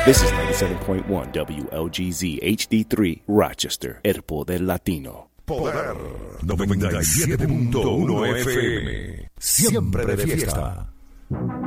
This is 97.1 WLGZ HD3 Rochester, El Poder Latino. Poder 97.1 FM. Siempre de fiesta.